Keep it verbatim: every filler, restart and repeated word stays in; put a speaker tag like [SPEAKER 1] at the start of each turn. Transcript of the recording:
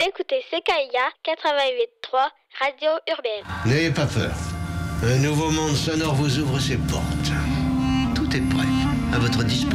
[SPEAKER 1] écoutez C K I A quatre-vingt-huit trois, Radio Urbaine.
[SPEAKER 2] N'ayez pas peur. Un nouveau monde sonore vous ouvre ses portes. Tout est prêt à votre disposition.